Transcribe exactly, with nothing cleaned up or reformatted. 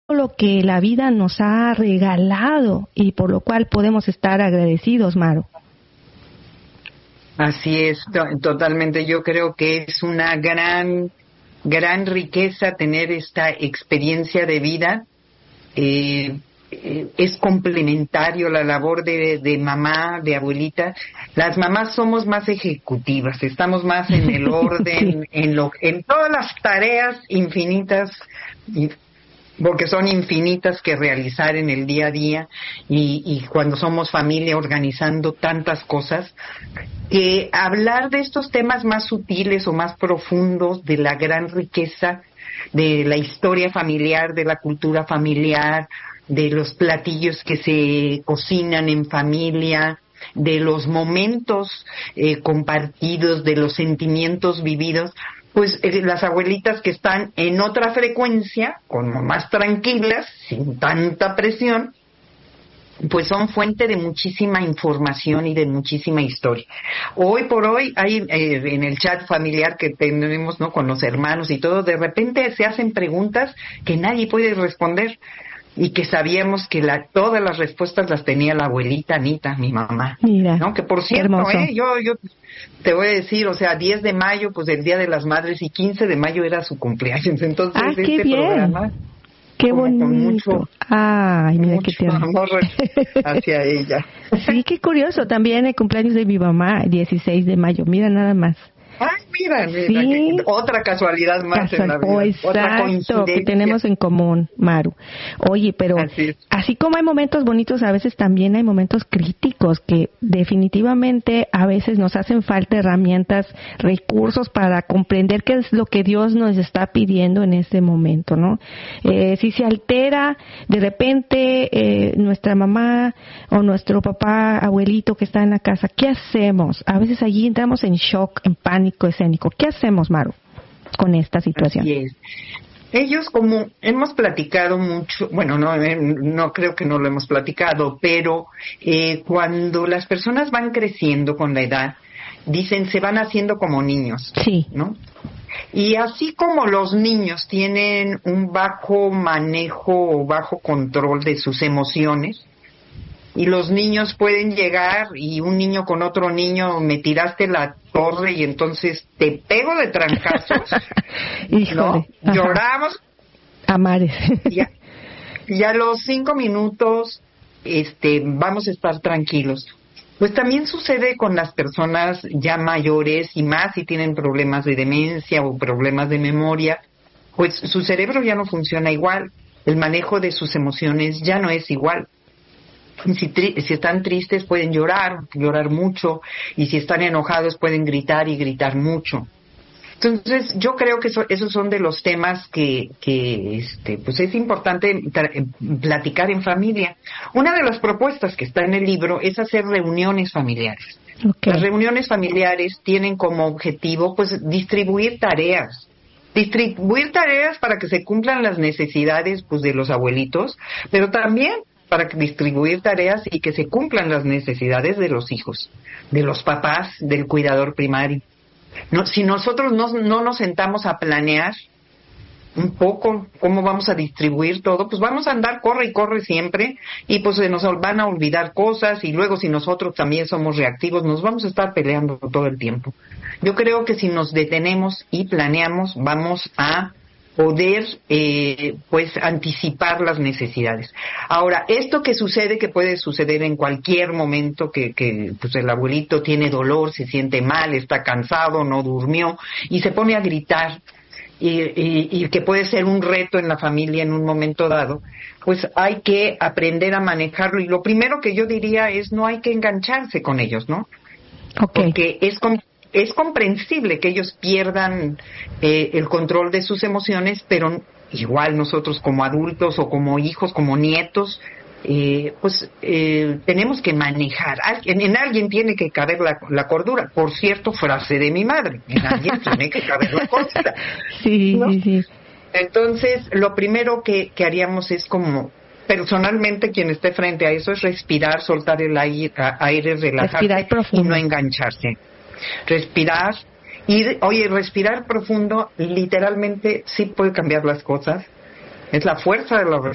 lo que la vida nos ha regalado y por lo cual podemos estar agradecidos, Maru. Así es, to- totalmente. Yo creo que es una gran, gran riqueza tener esta experiencia de vida. Eh, eh, es complementario la labor de, de mamá, de abuelita. Las mamás somos más ejecutivas, estamos más en el orden, Sí. en lo, en todas las tareas infinitas, y- porque son infinitas que realizar en el día a día, y, y cuando somos familia organizando tantas cosas, que hablar de estos temas más sutiles o más profundos, de la gran riqueza de la historia familiar, de la cultura familiar, de los platillos que se cocinan en familia, de los momentos eh, compartidos, de los sentimientos vividos, pues eh, las abuelitas que están en otra frecuencia, como más tranquilas, sin tanta presión, pues son fuente de muchísima información y de muchísima historia. Hoy por hoy hay eh, en el chat familiar que tenemos, ¿no?, con los hermanos y todo, de repente se hacen preguntas que nadie puede responder y que sabíamos que la, todas las respuestas las tenía la abuelita Anita, mi mamá. Mira, ¿No? Que por cierto, hermoso. eh, yo yo te voy a decir, o sea, diez de mayo, pues el Día de las Madres, y quince de mayo era su cumpleaños. Entonces, Ah, qué este bien. programa, Qué como bonito. con mucho, Ay, mira qué mucho tierno. amor hacia ella. Sí, qué curioso. También el cumpleaños de mi mamá, dieciséis de mayo. Mira nada más. Ay, mira, mira, Sí. que- otra casualidad más en la Casual- vida. oh, Otra exacto, coincidencia. que tenemos en común, Maru. Oye, pero Así es. así como hay momentos bonitos, a veces también hay momentos críticos que definitivamente a veces nos hacen falta herramientas, recursos para comprender qué es lo que Dios nos está pidiendo en este momento, ¿no? Eh, si se altera de repente eh, nuestra mamá o nuestro papá, abuelito que está en la casa, ¿qué hacemos? A veces allí entramos en shock, en pánico escénico. ¿Qué hacemos, Maru, con esta situación? Así es. Ellos, como hemos platicado mucho, bueno, no, eh, no creo que no lo hemos platicado, pero eh, cuando las personas van creciendo con la edad, dicen, se van haciendo como niños, Sí. ¿no? Y así como los niños tienen un bajo manejo o bajo control de sus emociones, y los niños pueden llegar y un niño con otro niño, me tiraste la torre y entonces te pego de trancazos, Híjole. ¿no? Ajá. Lloramos A mares. y a, y a los cinco minutos este, vamos a estar tranquilos. Pues también sucede con las personas ya mayores, y más si tienen problemas de demencia o problemas de memoria, pues su cerebro ya no funciona igual, el manejo de sus emociones ya no es igual. Si, tri- si están tristes pueden llorar, llorar mucho, y si están enojados pueden gritar y gritar mucho. Entonces, yo creo que eso, esos son de los temas que, que este, pues es importante tra- platicar en familia. Una de las propuestas que está en el libro es hacer reuniones familiares. Okay. Las reuniones familiares tienen como objetivo, pues, distribuir tareas. Distribuir tareas para que se cumplan las necesidades, pues, de los abuelitos, pero también para que distribuir tareas y que se cumplan las necesidades de los hijos, de los papás, del cuidador primario. No, si nosotros no, no nos sentamos a planear un poco cómo vamos a distribuir todo, pues vamos a andar corre y corre siempre, y pues se nos van a olvidar cosas, y luego si nosotros también somos reactivos nos vamos a estar peleando todo el tiempo. Yo creo que si nos detenemos y planeamos, vamos a poder eh, pues anticipar las necesidades. Ahora, esto que sucede, que puede suceder en cualquier momento, que, que pues el abuelito tiene dolor, se siente mal, está cansado, no durmió y se pone a gritar, y, y, y que puede ser un reto en la familia en un momento dado, pues hay que aprender a manejarlo. Y lo primero que yo diría es, no hay que engancharse con ellos, ¿no? Okay. Porque es com- es comprensible que ellos pierdan eh, el control de sus emociones, pero igual nosotros como adultos o como hijos, como nietos, eh, pues eh, tenemos que manejar. En, en alguien tiene que caber la, la cordura. Por cierto, frase de mi madre, en alguien tiene que caber la cordura. Sí, ¿No? sí, sí. Entonces, lo primero que, que haríamos es como... Personalmente, quien esté frente a eso es respirar, soltar el aire, aire relajarse Respirar profundo. y no engancharse. Respirar, y oye, respirar profundo literalmente sí puede cambiar las cosas. Es la fuerza de la